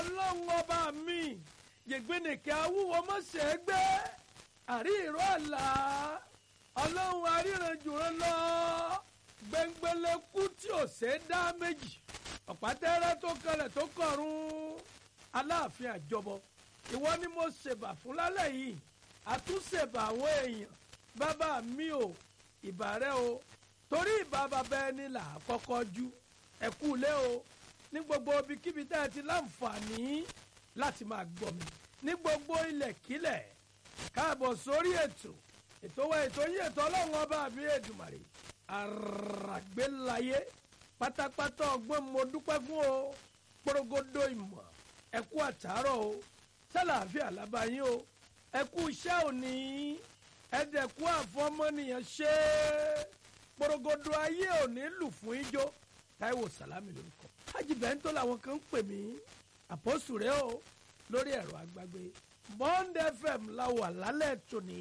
ọlọ́run ọba mi yègbénìkẹ́ awúwo mọ̀ṣẹ́ gbé àrí ìró àlá ọlọ́run aríran jùlọ lọ gbẹngbẹlẹ́kú tí ò ṣe é dá méjì ọ̀pátẹ́rẹ́ tó kalẹ̀ tó kọ̀run aláàfin àjọbọ ìwọ ni mo ṣèbà fún lálẹ́ yìí àtúnṣèbà àwọn èèyàn bàbá mi ò ìbà rẹ o torí ìbà bàbá ẹni là á kọ́kọ́ ju ẹ̀kú lé o ní gbogbo ibikíbi tẹ́ ẹ ti láǹfààní láti máa gbọ́ mi ní gbogbo ilẹ̀kílẹ̀ káàbọ̀ sórí ètò wa ètò yín ètò ọlọ́run ọba mi Èdùmàrè àràgbélayé pátápátá ọgbọ́n mo dúpẹ́ fún o porogodo ìmọ̀ ẹ̀kú àtàárọ̀ o sálàáfíà lábáyé o ẹ̀kú iṣẹ́ òní ẹ̀dẹ̀kú àfọmọ́nìyàn ṣe porogodo ayé òní lù fún ijó Táíwò Sàlámì lórúkọ Hájì Bẹ́ńtò làwọn kan ń pè mí àpọ́sù rẹ o lórí ẹ̀rọ àgbàgbé Bond FM la wà lálẹ́ tòní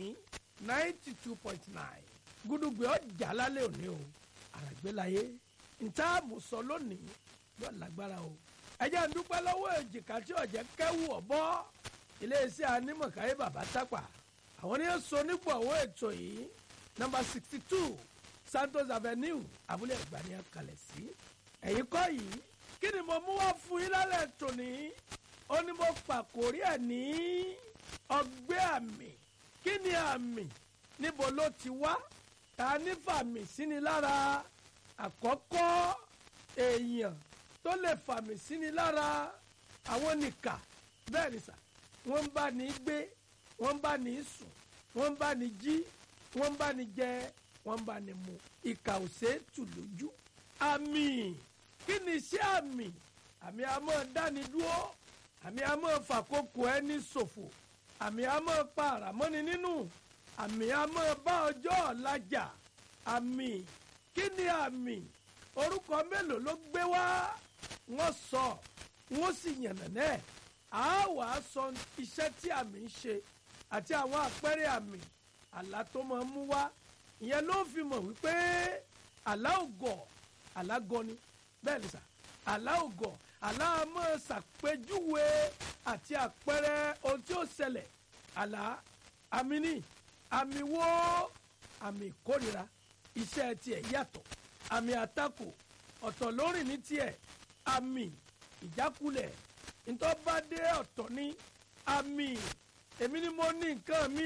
92.9 gúdúgbẹ́ ọjà lálẹ́ òní o àràgbélayé níta àmùsọ lónìí yóò lágbára o ẹ jẹ́ ń dúpẹ́ lọ́wọ́ èjìká tí ọ̀jẹ̀ kẹ́wù ọ̀bọ iléeṣẹ́ Anímọ̀káyé Bàbá Tápà àwọn ní èso onígbọ̀wọ́ ètò yìí nọ́mbà 62 Santos Avenue Abúlé Ẹ̀gbá ni a kalẹ̀ sí ẹ̀yìn kọ́ yìí kí ni mo mú wá fún yín lálẹ́ tòní ó ní mo pàkórí ẹ̀ ní ọgbẹ́ àmì kí ni àmì níbo ló ti wá ta ní fàmì síni lára àkọ́kọ́ èèyàn tó lè fàmì síni lára àwọn nìkà bẹ́ẹ̀ ni sà wọ́n ń bá ní gbé wọ́n ń bá ní sùn wọ́n ń bá ní jí wọ́n ń bá ní jẹ wọ́n ń bá ní mu ìkà ò ṣeé tù lójú àmì kí ni iṣẹ́ àmì àmì a máa dáni dúró àmì a máa fàkókò ẹni ṣòfò àmì a máa pa àràmọ́ni nínú àmì a máa bá ọjọ́ ọ̀la jà àmì kí ni àmì orúkọ mélòó ló gbé wá wọ́n sọ wọ́n sì yànnàná ẹ̀ á wà á sọ iṣẹ́ tí àmì ń ṣe àti àwọn àpẹẹrẹ àmì àlá tó máa mú wá ìyẹn ló fi mọ̀ wípé àlá ògọ̀ àlá gọni bẹ́ẹ̀ ni sà àlá ògọ̀ àlá máa ṣàpèjúwe àti àpẹẹrẹ ohun tí ó ṣẹlẹ̀ àlá àmì ní àmì wo àmì ìkórìíra iṣẹ́ tiẹ̀ yàtọ̀ àmì àtakò ọ̀tọ̀ lórí ní tiẹ̀ àmì ìjákulẹ̀ ntọ́badé ọ̀tọ̀ ní àmì èmi ni mo ní nǹkan mi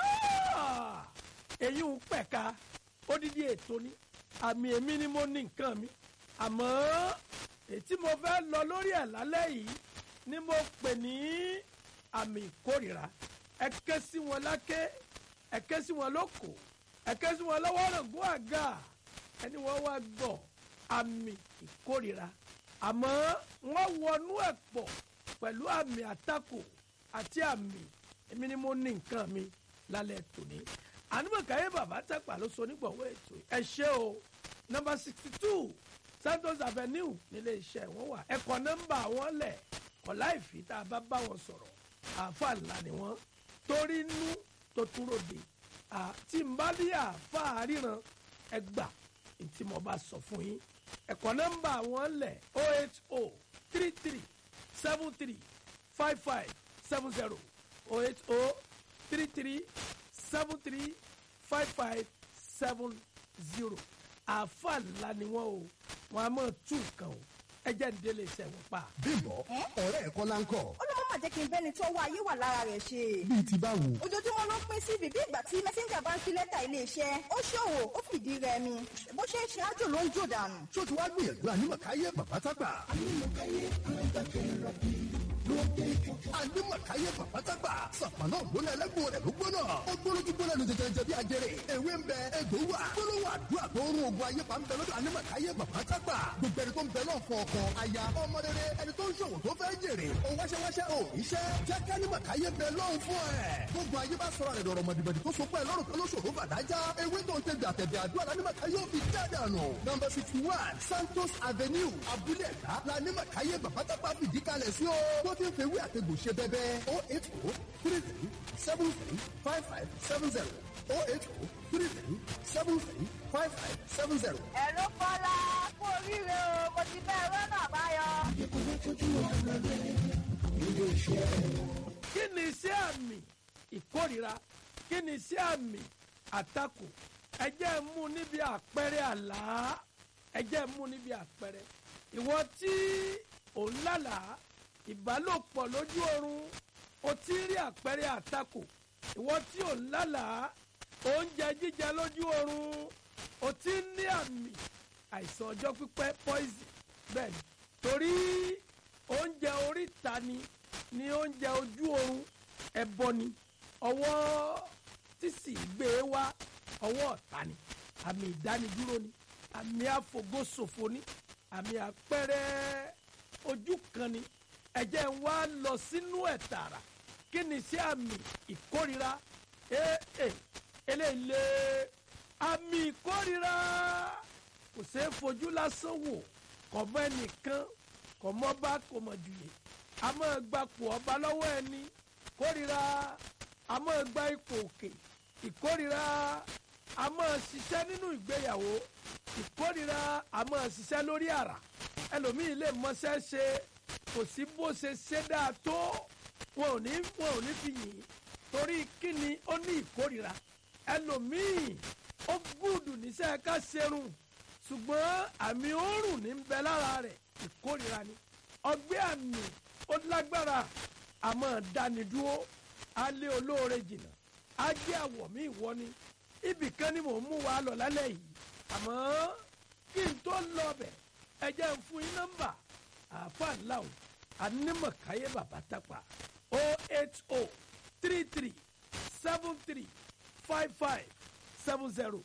èyí ń pẹ̀ka odidi ètò ní àmì èmi ni mo ní nǹkan mi àmọ́ ètí mo fẹ́ lọ lórí ẹ̀ lálẹ́ yìí ni mo pè ní àmì ìkórìíra ẹ ké sí wọn láké ẹ ké sí wọn lóko ẹ ké sí wọn lọ́wọ́ rògbò àga ẹni wọ́n wá gbọ́ àmì ìkórìíra àmọ́ wọ́n wọnú ẹ̀ pọ̀ pẹ̀lú àmì àtakò àti àmì èmi ni mo ní nǹkan mi lálẹ́ tòní Anímọ̀káyé Bàbá Tápà ló so nígbọ̀wọ́ ètò ẹ ṣé o nọ́mbà 62 Santos Avenue nílé iṣẹ́ wọn wà ẹ̀kọ́ nọ́mbà wọn lẹ̀ kọ́ láìfi tá a bá wọn sọ̀rọ̀ àáfàá ńlá ni wọ́n torí inú tó túró de àti mbálí àáfàá ríran ẹgbà tí mo bá sọ fún yín ẹ̀kọ́ nọ́mbà wọn lẹ̀ 08033735570 08033735570 àáfàá ńlá ni wọ́n o wọ́n á máa tú nǹkan o ẹ jẹ́ ń délé iṣẹ́ wọn pa. Bímbọ́ ọ̀rẹ́ ẹ̀kọ́ la ń kọ́. ó ló má jẹ́ kí n bẹ́ni tó wá ayé wà lára rẹ̀ ṣe. bíi ti báwo. ojoojúmọ́ ló ń pín sí bíbí ìgbà tí mẹ́sẹ́ńjà bá ń fi lẹ́tà iléeṣẹ́ ó ṣòwò ó fìdí rẹmi bó ṣe ń ṣe ájò ló ń jò dànù. ṣó ti wá gbìyànjú Anímọ̀káyé Bàbá Tápà. Anímọ̀káyé Bàbá Tápà sàpàná ògbóná ẹlẹ́gbọ̀n rẹ̀ ló gbóná ó gbólójú gbóná ní tètè jẹ̀bi àjẹrè ewé ń bẹ egbò wà gbólóhùn àdúrà tó ń rún ogun ayé pa ń bẹ lọ́dọ̀ Anímọ̀káyé Bàbá Tápà gbogbo ẹni tó ń bẹ náà fọ ọkọ aya ọmọ rere ẹni tó ń ṣòwò tó fẹ́ jèrè ó wáṣẹ́wáṣẹ́ ò iṣẹ́ jẹ́ kí Anímọ̀káyé bẹ lọ́hùn fún ẹ̀ gbogbo ayé bá sọ̀rọ̀ rẹ̀ dọ̀rọ̀ mọ̀dìbọ̀dì tó so pẹ́ lọ́rùn kan lóṣòro bàdájá ewé tó ń tẹ̀gbẹ̀ àtẹ̀bẹ̀ àdúrà l'Anímọ̀káyé ò fi dádànù nọ́mbà 61 Santos Avenue Abúlé Ẹ̀gbá l'Anímọ̀káyé Bàbá Tápà fìdí kalẹ̀ sí o tó ti ń fewé àtẹ̀gbò ṣe bẹ́bẹ́ 08033735570 08033735570. ẹ̀rọ kọ́lá kú oríire o mo ti bẹ́ẹ̀ rọ́nà àbáyọ. kí ni iṣẹ́ àmì ìkórìíra? kí ni iṣẹ́ àmì àtakò? ẹ jẹ́ mú níbi àpẹẹrẹ àlá. ẹ jẹ́ mú níbi àpẹẹrẹ. ìwọ tí ò ń lálàá ìbálòpọ̀ lójú oorun, o ti rí àpẹẹrẹ àtakò. ìwọ tí ò ń lálàá oúnjẹ jíjẹ lójú oorun, o ti ní àmì àìsàn ọjọ́ pípẹ́ poison. bẹ́ẹ̀ ni, torí oúnjẹ oríta ni oúnjẹ ojú oorun. ẹbọ ni, ọwọ́ tí sì gbé wá ọwọ́ ọ̀tá ni, àmì ìdánidúró ni, àmì àfògóṣòfò ni, àmì àpẹẹrẹ ojú kan ni. ẹ jẹ́ ń wá lọ sínú ẹ̀ tààrà. kí ni sí àmì ìkórira? eléyìí àmì ìkórira kò ṣeé fojú lásán wò. kò mọ ẹnìkan, kò mọ bá, kò mọ jùlẹ. a máa gbapò ọba lọ́wọ́ ẹni. ìkórira a máa gba ipò òkè. ìkórira a máa ṣiṣẹ́ nínú ìgbéyàwó. ìkórira a máa ṣiṣẹ́ lórí àrà. ẹlòmíì lè mọṣẹ́ ṣe, kò sí bó ṣe ṣe dáa tó, wọn ò ní fi yìn torí kíni ó ní ìkórira. ẹlòmíì ó gùdù níṣẹ́ ká ṣerun, ṣùgbọ́n àmì òórùn ní ń bẹ lára rẹ̀. ìkórira ni. ọgbẹ́ àmì ó lágbára, àmọ́ dánidúró, á lé olóore jìnnà, á jẹ́ àwọ̀ mí ìwọ ni. ibì kan ni mò ń mú wa lọ lálẹ́ yìí, àmọ́ kí n tó lọ bẹ̀ ẹ jẹ́ ń fún yín nọ́mbà àáfàá ńlá o Anímọ̀káyé bàbá Tápà 08033735570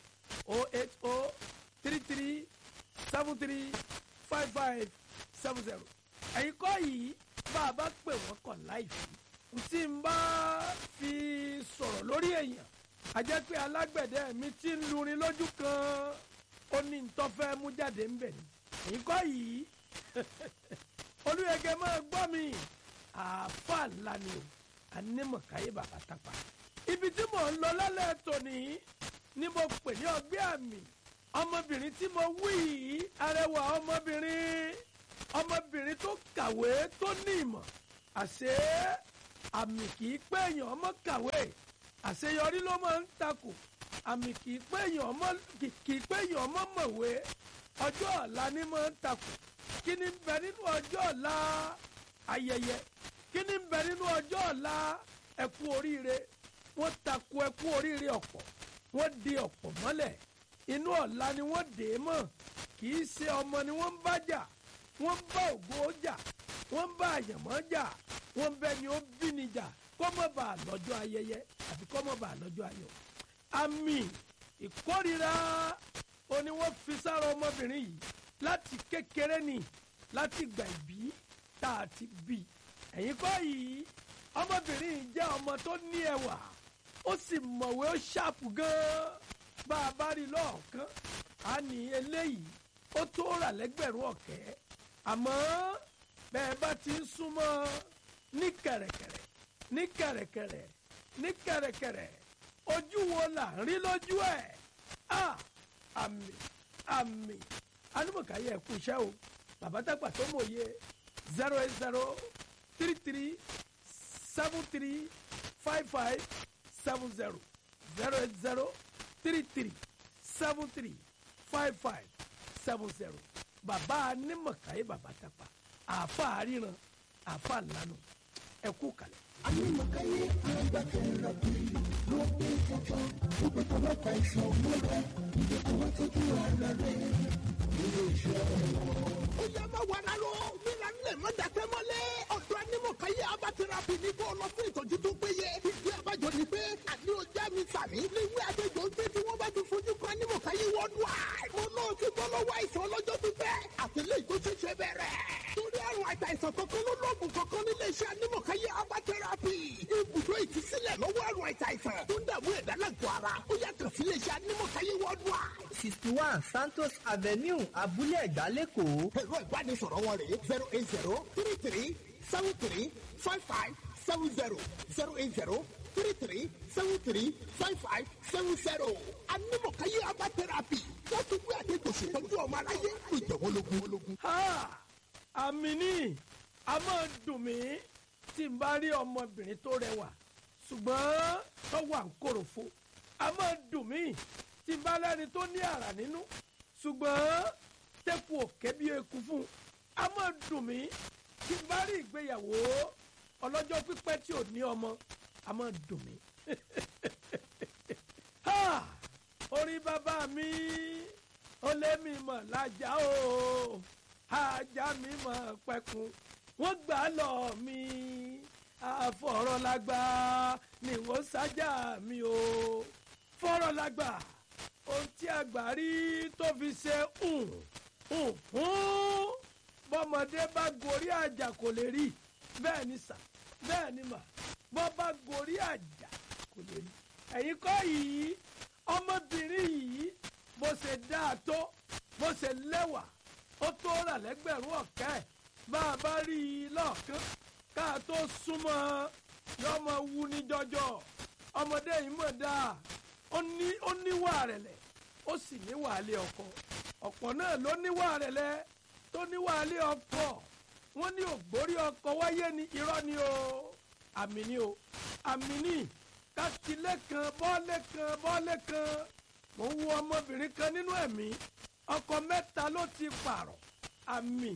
08033735570. ẹ̀yin kọ́ yìí bá a bá pè wọ́n kàn láìfi tí n bá fi sọ̀rọ̀ lórí èèyàn, a jẹ́ pé alágbẹ̀dẹ mi ti ń lurin lójú kan, ó ní ntọ́fẹ́ mú jáde ń bẹ̀ ni. ẹ̀yin kọ́ yìí Olúyẹgẹ máa gbọ́ mi, àáfàá ńlá ni o Anímọ̀káyé bàbá Tápà. ibi tí mò ń lọ lálẹ́ tòní ni mo pè ní ọgbẹ́ àmì. ọmọbìnrin tí mo wí yìí, arẹwà ọmọbìnrin tó kàwé tó ní ìmọ̀. àṣé àmì kì í pé èèyàn ọmọ kàwé, àṣeyọrí ló máa ń takò. àmì kì í pé èèyàn ọmọ mọ̀wé, ọjọ́ ọ̀la ni máa ń takò. kí ni ń bẹ nínú ọjọ́ ọ̀la ayẹyẹ? kí ni ń bẹ nínú ọjọ́ ọ̀la ẹkú oríire? wọ́n takò ẹkú oríire ọ̀pọ̀, wọ́n di ọ̀pọ̀ mọ́lẹ̀. inú ọ̀la ni wọ́n dè é mọ́, kì í ṣe ọmọ ni wọ́n ń bá jà. wọ́n ń bá ògo jà, wọ́n ń bá àyànmọ́ jà, wọ́n ń bẹ ni ó bí ni jà kó mọ̀ bá lọ́jọ́ ayẹyẹ àbí kó mọ̀ bá lọ́jọ́ ayọ̀. àmì ìkórira ó ní wọ́n fi sára ọmọbìnrin yìí láti kékeré ni, láti gbà ìbí tá a ti bí. ẹ̀yin kọ́ yìí ọmọbìnrin yìí jẹ́ ọmọ tó ní ẹwà, ó sì mọ̀wé, ó ṣàpù gan-an. bá a bá rí lọ́ọ̀kan á ní eléyìí ó tó rà lẹ́gbẹ̀rún ọ̀kẹ́. àmọ́ bẹ́ẹ̀ bá ti ń súnmọ́ ní kẹ̀rẹ̀kẹ̀rẹ̀ ní kẹ̀rẹ̀kẹ̀rẹ̀ ní kẹ̀rẹ̀kẹ̀rẹ̀, ojú wo là ń rí lójú ẹ̀? àmì Anímọ̀káyé ẹ̀kú iṣẹ́ o bàbá Tápà tó mòye 08033735570 08033735570. bàbá Anímọ̀káyé bàbá Tápà, àáfàá ríran, àáfàá ńlanu, ẹ̀kú kalẹ̀. Anímọ̀káyé agbákẹ́rẹ́ bíi ló gbé jọjọ gbogbo tọ́lọ́pàá ìṣàn mọ́ra ìdókòwò tọ́jú ara rẹ̀ nínú iṣẹ́ wọn. ó yẹ máa wà lálọ́ nílẹ̀ nílẹ̀ mọ́ dàtẹ́ mọ́lẹ̀ ọ̀dọ̀ Anímọ̀káyé abatẹ́rápì ní kó lọ fún ìtọ́jú tó péye. ìdí àbájọ ni pé àní ọjà mi sàmì léwé àtẹjọ ń gbé tí wọ́n bá ti fojú kan Anímọ̀káyé worldwide. mo náà ti bọ́ lọ́wọ́ àìsàn ọlọ́jọ́ pípẹ́ àtẹlẹ́ ìtó ṣẹ̀ṣẹ̀ bẹ̀rẹ̀. torí àrùn àìsàn kankan ló lóògùn kankan nílé iṣẹ́ Anímọ̀káyé abatẹ́rápì. ibùdó ìtúsílẹ̀ lọ́wọ́ àrùn àìsàn tó ń dààmú ẹ̀dá lágọ̀ọ́ ara ó yàtọ̀ sílé iṣẹ́ Anímọ̀káyé worldwide. 61 Santos Avenue Abúlé Ẹ̀gbá lẹ́kọ̀ọ́. ẹ̀rọ ìbánisọ̀rọ̀ wọn rèé 08033735570 08033735570. Anímọ̀káyé abatẹ́rápì wọ́n tún gbé àdéhùn ṣètọ́jú ọmọ aráyé ìjọ̀wọ́lógún. àmì ní a máa dùn mí tí n bá rí ọmọbìnrin tó rẹwà ṣùgbọ́n tó wà ń kòròfo a máa dùn mí tí n bá lẹ́ni tó ní àrà nínú ṣùgbọ́n tẹ́kù òkè bí eku fún a máa dùn mí tí n bá rí ìgbéyàwó ọlọ́jọ́ pípẹ́ tí ò ní ọmọ a máa dùn mí. Orí bàbá mi ó lé mi mọ̀ lájà o ajá mi mọ̀ pẹ̀kun wọ́n gbà lọ mi àfọ̀rọ̀lágbà ni wọ́n sájà mi o fọ̀rọ̀lágbà ohun tí àgbà rí tó fi ṣe bọ́mọdé bá gorí àjà kò lè rí bẹ́ẹ̀ ni sà bẹ́ẹ̀ ni mà bọ́ bá gorí àjà kò lè rí ẹ̀yin kọ́ yìí ọmọbìnrin yìí bó ṣe dáa tó bó ṣe lẹ́wà ó tó rà lẹ́gbẹ̀rún ọ̀kẹ́ bá a bá rí i lọ́ọ̀kán ká a tó súnmọ́ yọmọ wu ní jọjọ ọmọdé yìí mọ̀ dáa ó níwà rẹ̀lẹ̀ ó sì níwà lé ọkọ ọ̀pọ̀ náà ló níwà rẹ̀lẹ̀ tó níwà lé ọkọ wọ́n ní ògbórí ọkọ wáyé ní irọ́ ni o àmì ni o àmì ni kátìlẹ̀ kan bọ́ọ̀lẹ̀ kan mò ń wo ọmọbìnrin kan nínú ẹ̀mí ọkọ mẹ́ta ló ti pààrọ̀ àmì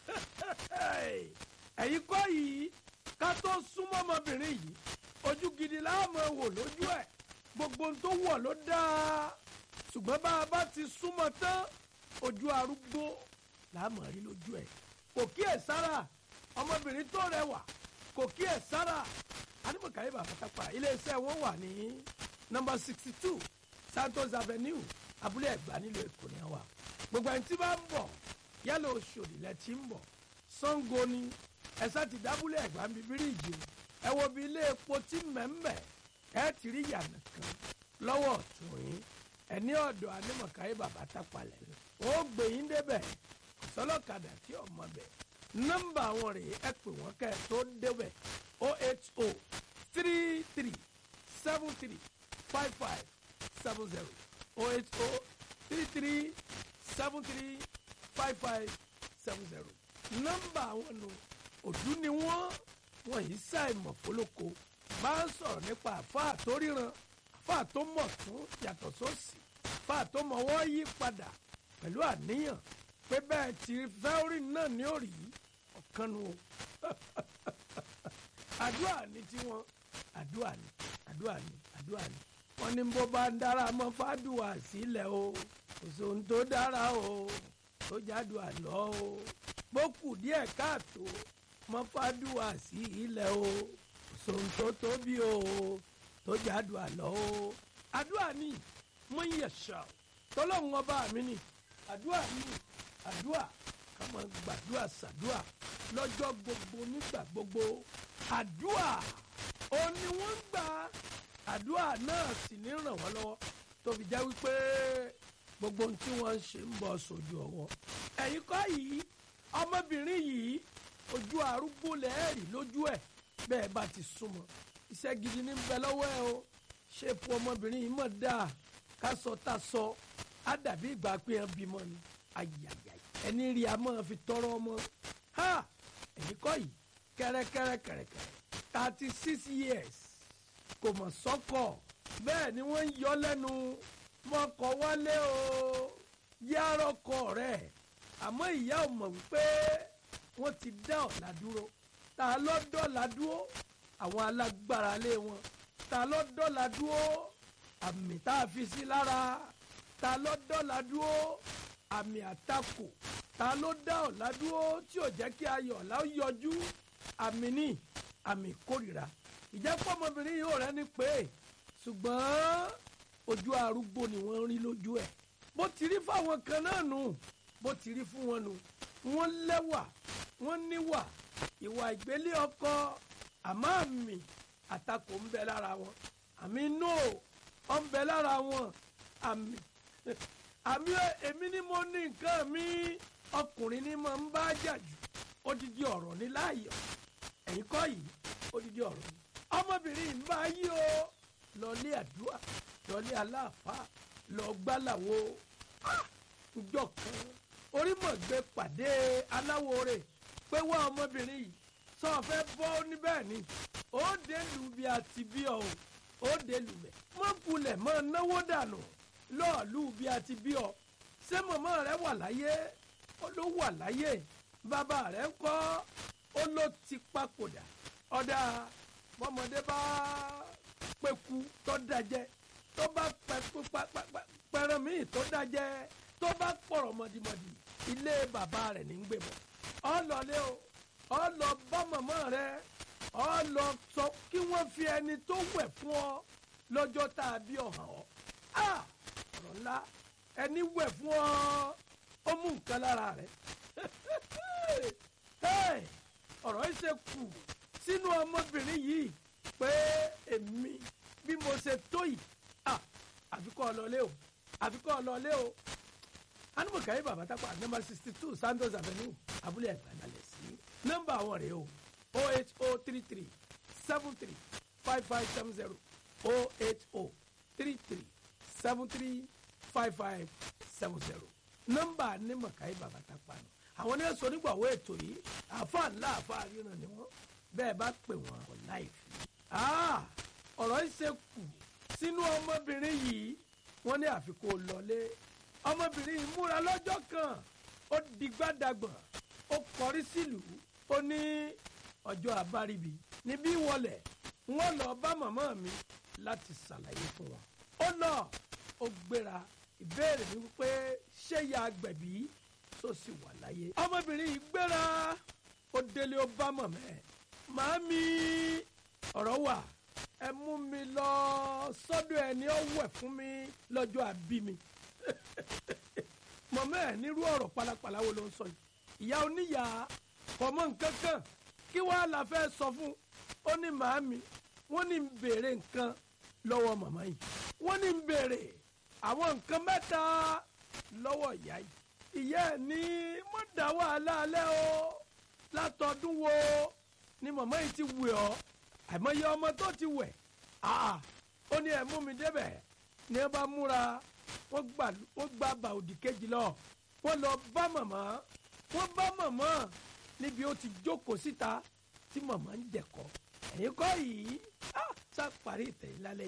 ẹ̀yin kọ́ yìí ká tó súnmọ́ ọmọbìnrin yìí ojú gidi láàmú wò lójú ẹ̀ gbogbo ohun tó wọ̀ ló dáa ṣùgbọ́n bá a bá ti súnmọ́ tán ojú arúgbó láàmú rí lójú ẹ̀ kò kíyè sára ọmọbìnrin tó rẹwà kò kíyè sára Adémọ̀káyé bàbá tápà iléeṣẹ́ wọn wà ní nọ́mbà 62 Santos Avenue abúlé Ẹ̀gbá nílùú Èkó ní wa gbogbo ẹni tí bá ń bọ̀ yálà Òṣòdì lẹ ti ń bọ̀ Ṣàngó ni ẹ̀sà ti dábúlé Ẹ̀gbá ń bí bíríìjì ẹ wo bí ilé epo tí mẹ́mẹ́ ẹ ti rí yànnà kan lọ́wọ́ ọ̀tún yín ẹ ní ọ̀dọ̀ Adémọ̀káyé bàbá tápà lẹ́nu wọ́n gbé yín débẹ̀ sọlọ́kadà tí ọmọ bẹ̀ nọ́mbà wọn rèé ẹ pè wọ́n kẹ́ ẹ tó débẹ̀ 080 33 73 55 70 080 33 73 55 70 nọ́mbà àwọn nù òdú ni wọ́n yìí ṣàìmọ̀ fólókò máa ń sọ̀rọ̀ nípa àfáà tó ríran àfáà tó mọ̀ tún yàtọ̀ sósì àfáà tó mọ̀ wọ́n yí padà pẹ̀lú àníyàn pé bẹ́ẹ̀ tí fẹ́órì náà ní òrì ọ̀kan nu o àdúrà ní tiwọn àdúrà ní wọ́n ní bó bá ń dára mọ́ fàdùà sílẹ̀ o kò sóhun tó dára o tó jádùà lọ o bó kù díẹ̀ káàtó mọ́ fàdùà sí ilẹ̀ o kò sóhun tó tóbi o tó jádùà lọ o àdúrà ní mọ́ yẹ̀ṣà tọ́lọ́hún ọba mi ní àdúrà ní àdúrà ká máa gbàdúrà sàdúrà lọ́jọ́ gbogbo nígbà gbogbo àdúrà ó ní wọ́n ń gbà àdúrà náà sì ní ràn wọ́n lọ́wọ́ tó fi jẹ́ wípé gbogbo ohun tí wọ́n ń ṣe ń bọ̀ sójú ọwọ́ ẹ̀yin kọ́ yìí ọmọbìnrin yìí ojú arúgbó lẹ́ẹ̀rì lójú ẹ̀ bẹ́ẹ̀ bá ti súnmọ́ iṣẹ́ gidi ní bẹ lọ́wọ́ ẹ o ṣépù ọmọbìnrin yìí mọ̀ dáa ká sọ tá sọ á dàbí ìgbà pé ẹ bímọ ni ayayay ẹni rí a máa fi tọrọ ọmọ ha ẹ̀yin kọ́ yìí kẹ́rẹ́kẹ́rẹ́ 36 years kò mọ̀ sọ́kọ̀ bẹ́ẹ̀ ni wọ́n ń yọ lẹ́nu mọ́kọ̀ wálé o yárọ̀kọ rẹ̀ àmọ́ ìyá ò mọ̀ wípé wọ́n ti dá ọ̀la dúró ta ló dọ́la dúró àwọn alágbára lé wọn ta ló dọ́la dúró àmì tá a fi sí lára ta ló dọ́la dúró àmì àtakò ta ló dá ọ̀la dúró tí ò jẹ́ kí ayọ̀ ọ̀la ó yọjú àmì ní àmì kórìíra ìjẹ́pọ̀ ọmọbìnrin yìí ò rẹ́ni pé ṣùgbọ́n ojú arúgbó ni wọ́n rí lójú ẹ̀ bó ti rí fáwọn kan náà nù bó ti rí fún wọn nù wọ́n lẹ́wà wọ́n níwà ìwà ìgbélé ọkọ àmọ́ àmì àtakò ń bẹ lára wọn àmì no ọ ń bẹ lára wọn àmì èmi ni mo ní nǹkan mi ọkùnrin ni mo ń bá jà jù odidi ọ̀rọ̀ ní láàyò ẹ̀yin kọ́ yìí odidi ọ̀rọ̀ ni ọmọbìnrin ń bá yí o lọlé àdúrà lọlé aláàfáà lọ gbálàwo njọ kan orímọ̀gbé pàdé aláwo rẹ̀ pé wá ọmọbìnrin yìí sọ fẹ́ bọ́ níbẹ̀ ni ó dé lù bí a ti bí ọ o ó dé lù bẹ̀ mọ́ kulẹ̀ mọ́ náwó dànù lọ́ọ̀lù bí a ti bí ọ ṣé màmá rẹ wà láyé ó ló wà láyé bàbá rẹ ńkọ́ ó ló ti papòdà ọ̀dà bọ́mọdé bá pẹ̀kú tó dájẹ́ tó bá pẹ̀rẹ̀ míì tó dájẹ́ tó bá pọ̀rọ̀ mọ̀dìmọ̀dì ilé bàbá rẹ̀ ní gbé bọ̀ ọ lọlé o ọ lọ bá màmá rẹ ọ lọ sọ kí wọ́n fi ẹni tó wẹ̀ fún ọ lọ́jọ́ tá a bí ọ̀hàn ọ́ ọ̀rọ̀ ńlá ẹni wẹ̀ fún ọ ó mú nǹkan lára rẹ̀ ọ̀rọ̀ yìí ṣe kù sínú ọmọbìnrin yìí pé èmi bí mo ṣe tó yìí àfikọ́ ọlọ́lé o àfikọ́ ọlọ́lé o anumọ̀káyé bàbá tápà nọ́mbà 62 Santos Avenue abúlé ẹ̀gbàdàlẹ̀ sí nọ́mbà àwọn rèé o 08033 73 5570 08033 73 5570 nọ́mbà anumọ̀káyé bàbá tápà nù àwọn ní ẹ̀sọ́ nígbàwó ètò yìí àfa ńlá àfa àríran ni wọ́n bẹ́ẹ̀ bá pè wọ́n for life. ọ̀rọ̀ yìí ṣe kù sínú ọmọbìnrin yìí wọ́n ní àfikún lọlé ọmọbìnrin yìí múra lọ́jọ́ kan ó digbádàgbọ̀n ó kọrí sílùú ó ní ọjọ́ àbáríbi níbí wọlé wọ́n lọ bá màmá mi láti ṣàlàyé fún wọn. ó lọ ó gbéra ìbéèrè mi wípé ṣé ya gbẹ̀bí tó sì wà láyé. ọmọbìnrin yìí gbéra ó délé ó bá màmá ẹ̀ màámi ọ̀rọ̀ wà ẹ mú mi lọ sọ́dọ̀ ẹni ó wẹ̀ fún mi lọ́jọ́ àbí mi. màmá ẹ̀ nírú ọ̀rọ̀ pálapàla wo ló ń sọ yìí ìyá oníyà kọ̀mọ́ nǹkan kan kí wàá la fẹ́ sọ fún ó ní màámi wọ́n ní ń béèrè nǹkan lọ́wọ́ màmá yìí wọ́n ní ń béèrè àwọn nǹkan mẹ́ta lọ́wọ́ ìyá yìí ìyá ẹ̀ ní mo dá wàhálà alẹ́ o látọdún wo ni màmá yìí ti wẹ̀ ọ́ àìmọye ọmọ tó ti wẹ̀ ó ní ẹ̀ mú mi débẹ̀ ní ẹ bá múra wọ́n gba bà òdì kejì lọ wọ́n lọ bá màmá níbi ó ti jókòó síta tí màmá ń jẹ̀kọ́ ẹ̀yin kọ́ yìí sá parí ìtẹ̀yìn lálẹ́